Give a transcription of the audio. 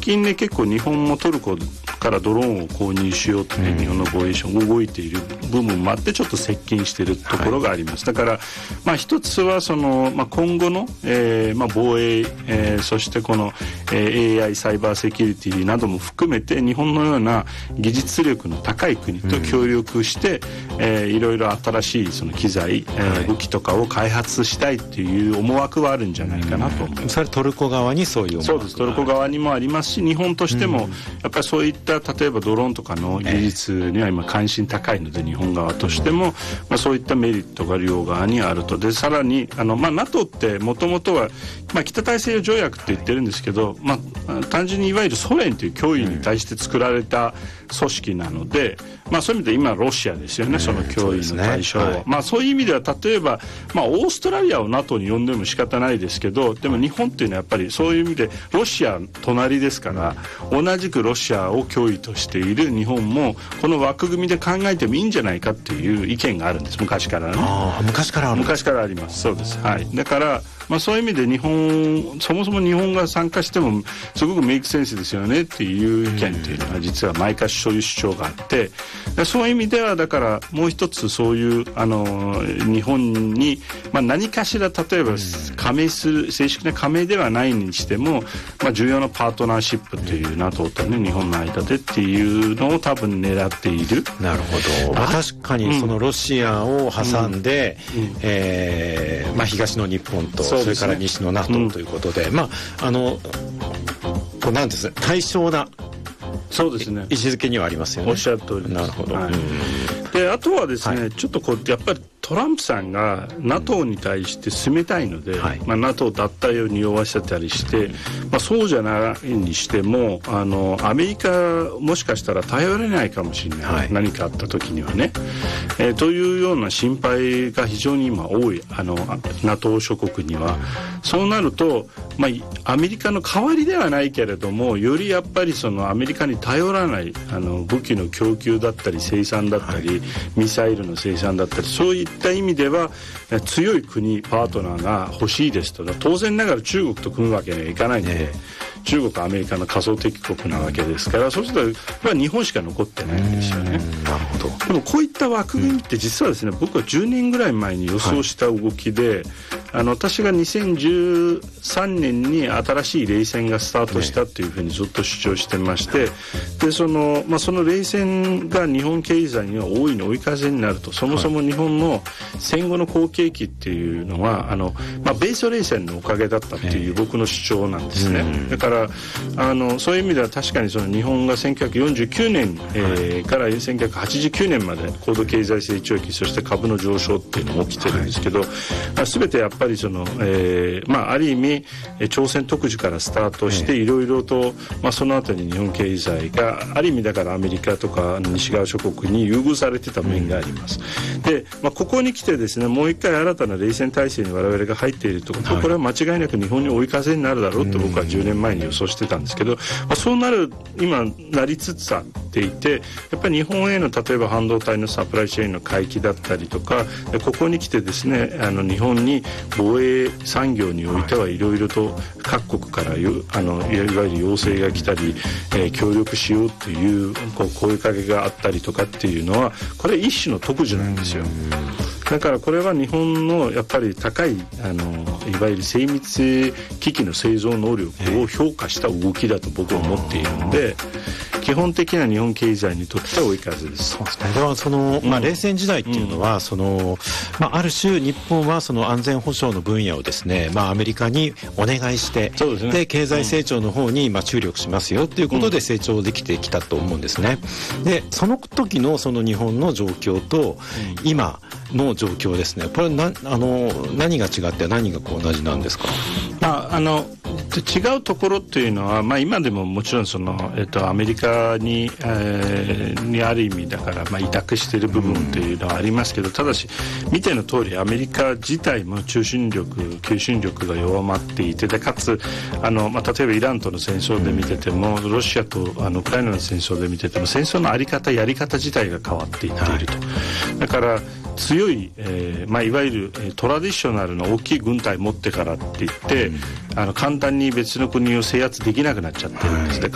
近ね結構日本もトルコからドローンを購入しようとね、日本の防衛省動いている部分もあってちょっと接近しているところがあります。だから一つはその、今後の、防衛、そしてこの、AI サイバーセキュリティなども含めて日本のような技術力の高い国と協力して、いろいろ新しいその機材、武器とかを開発したいっていう思惑はあるんじゃないかなと思います。 それトルコ側にそういう思惑がある。 そうです。トルコ側にもありますし、日本としてもやっぱりそういった例えばドローンとかの技術には今関心高いので、日本側としても、そういったメリットが両側にあると。でさらにNATO ってもともとは、北大西洋条約って言ってるんですけど、単純にいわゆるソ連という脅威に対して作られた組織なので、そういう意味で今ロシアですよね、その脅威の対象は。そういう意味では例えば、オーストラリアを NATO に呼んでも仕方ないですけど、でも日本っていうのはやっぱりそういう意味でロシア隣ですから、同じくロシアを脅威としている日本もこの枠組みで考えてもいいんじゃないかっていう意見があるんです。昔からね。 昔からある。 昔からあります。そうです。はい。だからそういう意味でそもそも日本が参加してもすごくメイクセンスですよねっていう意見っていうのは実は毎回そういう主張があって、そういう意味ではだからもう一つそういう日本に、何かしら例えば加盟する正式な加盟ではないにしても、重要なパートナーシップという NATO とね日本の間でっていうのを多分狙っている。 なるほど。確かにそのロシアを挟んで、東の日本とそれから西の NATO ということで、なんですね、対称なそうですね、 位置づけにはありますよね。 おっしゃる通りです。 なるほど。 であとはですね、ちょっとやっぱりトランプさんが NATO に対して冷たいので、NATO 脱退を匂わせたりして、そうじゃないにしてもアメリカもしかしたら頼れないかもしれない、何かあった時にはね、というような心配が非常に今多いNATO 諸国には。そうなると、アメリカの代わりではないけれども、よりやっぱりそのアメリカに頼らない武器の供給だったり生産だったり、ミサイルの生産だったり、そういった意味では強い国パートナーが欲しいですと。当然ながら中国と組むわけにはいかないので、中国はアメリカの仮想敵国なわけですから、そうすると日本しか残ってないんですよね。 なるほど。 でもこういった枠組みって実はですね、僕は10年ぐらい前に予想した動きで、私が2013年に新しい冷戦がスタートしたというふうにずっと主張してまして、でその冷戦が日本経済には大いに追い風になると。そもそも日本の戦後の好景気っていうのは米ソ冷戦のおかげだったっていう僕の主張なんですね。だからそういう意味では確かにその日本が1949年、から1989年まで高度経済成長期、そして株の上昇っていうのも起きてるんですけど、全てやっぱりその、ある意味朝鮮特需からスタートしていろいろと、その後に日本経済がある意味だからアメリカとか西側諸国に優遇されてた面があります。で、ここに来てですね、もう一回新たな冷戦体制に我々が入っていると、これは間違いなく日本に追い風になるだろうと僕は10年前に予想してたんですけど、そう今なりつつあっていて、やっぱり日本への例えば半導体のサプライチェーンの回帰だったりとか、ここに来てですね、日本に防衛産業においてはいろいろと各国からいわゆる要請が来たり、協力しようという声かけがあったりとかっていうのは、これ一種の特需なんですよ。だからこれは日本のやっぱり高いいわゆる精密機器の製造能力を評価した動きだと僕は思っているので、基本的な日本経済にとっては追い風です。 そうですね。では冷戦時代っていうのは、ある種日本はその安全保障の分野をですね、アメリカにお願いして、で経済成長の方に注力しますよということで成長できてきたと思うんですね。でその時のその日本の状況と今の状況ですね、これ何が違って何が同じなんですか？ 違うところというのは、今でももちろんアメリカにある意味だから委託している部分というのはありますけど、ただし見ての通りアメリカ自体も求心力が弱まっていて、でかつ例えばイランとの戦争で見てても、ロシアとウクライナの戦争で見てても、戦争の在り方やり方自体が変わっていっていると。だから強い、いわゆるトラディショナルな大きい軍隊持ってからって言って、簡単に別の国を制圧できなくなっちゃってるんです。で